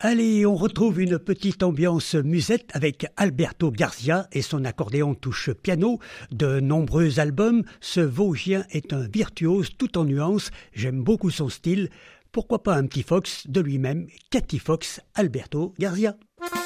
Allez, on retrouve une petite ambiance musette avec Alberto Garcia et son accordéon touche piano. De nombreux albums, ce Vosgien est un virtuose tout en nuances. J'aime beaucoup son style. Pourquoi pas un petit Fox de lui-même, Cathy Fox, Alberto Garcia.